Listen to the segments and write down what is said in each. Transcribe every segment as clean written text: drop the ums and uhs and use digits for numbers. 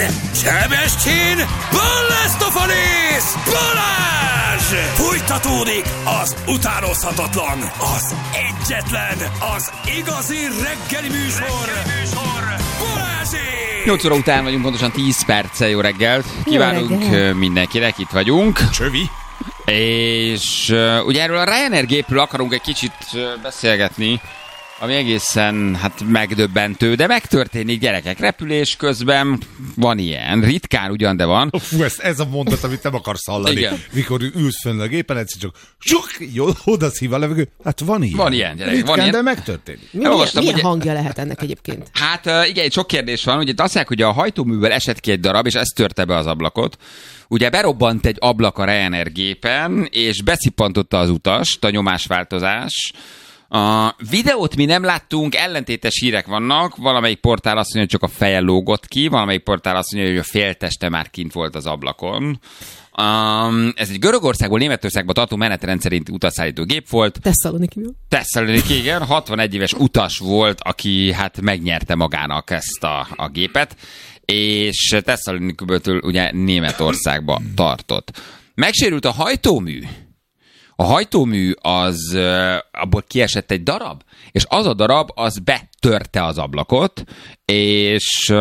Sebestyén, Balázs! Balázs! Fújtatódik az utánozhatatlan, az egyetlen, az igazi reggeli műsor, Balázsék! 8 óra után vagyunk, pontosan 10 perccel. Jó reggelt kívánunk mindenkinek, itt vagyunk. Csövi. És ugye erről a Ryanair gépről akarunk egy kicsit beszélgetni, ami egészen megdöbbentő, de megtörténik, gyerekek, repülés közben van ilyen, ritkán ugyan, de van. Fú, ez a mondat, amit nem akarsz hallani. Igen. Mikor ülsz fönn a gépen, egyszer csak jó, oda szív a levegő. Hát van ilyen. Van ilyen, gyerekek, ritkán, van ilyen. de megtörténik. Milyen hangja lehet ennek egyébként? Hát igen, sok kérdés van. Ugye azt mondják, hogy a hajtóművel esett ki egy darab, és ez törte be az ablakot. Ugye berobbant egy ablak a Ryanair gépen, és beszippantotta az utast, a nyomásváltozás. A videót mi nem láttunk, ellentétes hírek vannak, valamelyik portál azt mondja, hogy csak a feje lógott ki, valamelyik portál azt mondja, hogy a félteste már kint volt az ablakon. Ez egy Görögországból Németországba tartó menetrend szerint utasszállító gép volt. Tesszaloniki, igen, 61 éves utas volt, aki megnyerte magának ezt a gépet, és Tesszalonikiből ugye Németországba tartott. Megsérült a hajtómű. A hajtómű az, abból kiesett egy darab, és az a darab, az betörte az ablakot, és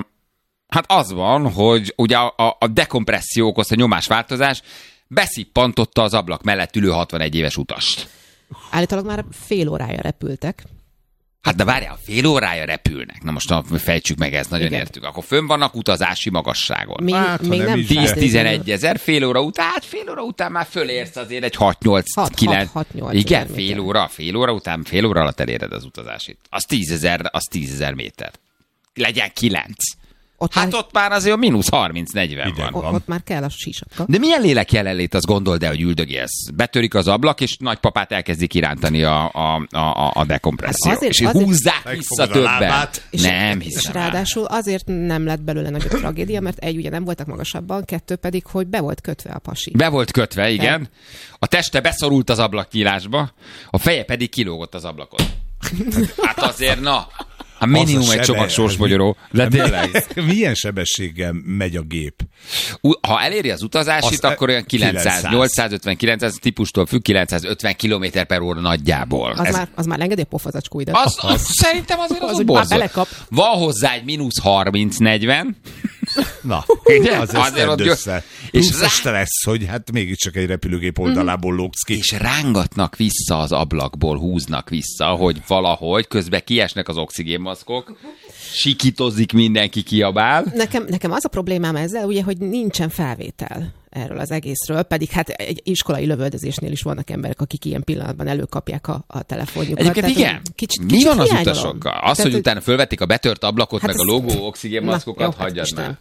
az van, hogy ugye a dekompresszió okozta nyomásváltozás beszippantotta az ablak mellett ülő 61 éves utast. Állítólag már fél órája repültek. De várjál, fél órája repülnek. Na most fejtsük meg, ezt nagyon értük. Akkor fönn vannak utazási magasságon. Még nem 10-11 ezer, fél óra után már fölérsz azért egy 6-8-9. Igen, fél óra alatt eléred az utazásit. Az 10 000 méter. Legyen 9. Ott már azért mínusz 30-40 van. Ott már kell a sisakka. De milyen lélek jelenlét, azt gondold el, hogy üldögélsz. Betörik az ablak, és nagypapát elkezdik irántani a dekompresszió. És húzzák vissza többet. Nem hiszem. És ráadásul azért nem lett belőle nagyobb tragédia, mert egy, ugye nem voltak magasabban, kettő pedig, hogy be volt kötve a pasi. Be volt kötve, igen. A teste beszorult az ablaknyílásba, a feje pedig kilógott az ablakon. Hát azért, minimum egy csomag sorsmagyoró. De tényleg. Milyen sebességgel megy a gép? Ha eléri az utazásit, akkor olyan 850-900 típustól függ, 950 km/h nagyjából. Az már engedi a pofazacskúidat. Szerintem azért az borzol. Van hozzá egy mínusz 30-40. Na, ugye? azért össze. Plusz a stressz, hogy mégiscsak egy repülőgép oldalából lógsz ki. És rángatnak vissza az ablakból, húznak vissza, hogy valahogy közben kiesnek az oxigénmaszkok, sikítozik, mindenki kiabál. Nekem az a problémám ezzel, ugye, hogy nincsen felvétel erről az egészről, pedig egy iskolai lövöldözésnél is vannak emberek, akik ilyen pillanatban előkapják a telefonjukat. Egyébként igen. Mi van az utasokkal? Az, hogy utána fölvették a betört ablakot, meg a lógó oxigénmaszkokat, hagyjad már.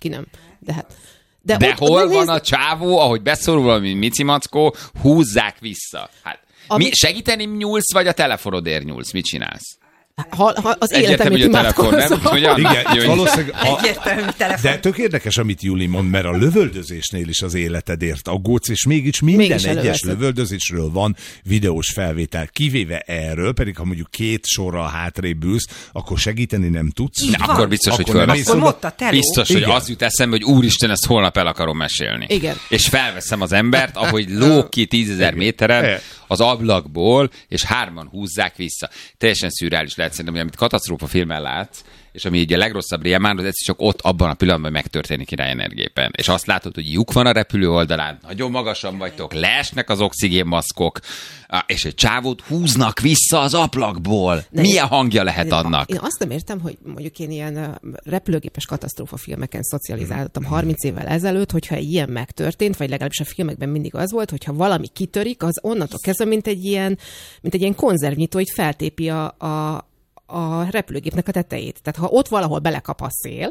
De hol van a csávó, ahogy beszorul valami micimackó, húzzák vissza. Segíteni nyúlsz, vagy a telefonodért nyúlsz? Mit csinálsz? Ha az életemét imádkozom. Igen, valószínűleg. De tök érdekes, amit Juli mond, mert a lövöldözésnél is az életedért aggódsz, és mégis minden egyes lövöldözésről van videós felvétel. Kivéve erről, pedig ha mondjuk 2 sorral hátrébb ülsz, akkor segíteni nem tudsz. Akkor biztos, hogy fölveszem. Biztos, hogy az jut eszembe, hogy úristen, ezt holnap el akarom mesélni. Igen. És felveszem az embert, ahogy lóg ki 10 000 méteren az ablakból, és 3-an húzzák vissza. Teljesen szürreális lehet szerintem, hogy amit katasztrófa filmen látsz, és ami így a legrosszabb rémán, az egyszer csak ott abban a pillanatban megtörténik Ryanair gépen. És azt látod, hogy lyuk van a repülő oldalán, nagyon magasan vagytok, leesnek az oxigénmaszkok, és egy csávót húznak vissza az ablakból. Milyen hangja lehet annak? Én azt nem értem, hogy mondjuk én ilyen repülőgépes katasztrófa filmeken szocializáltam 30 évvel ezelőtt, hogyha egy ilyen megtörtént, vagy legalábbis a filmekben mindig az volt, hogyha valami kitörik, az onnantól kezdve, mint egy ilyen konzervnyitó, hogy feltépi a repülőgépnek a tetejét. Tehát ha ott valahol belekap a szél,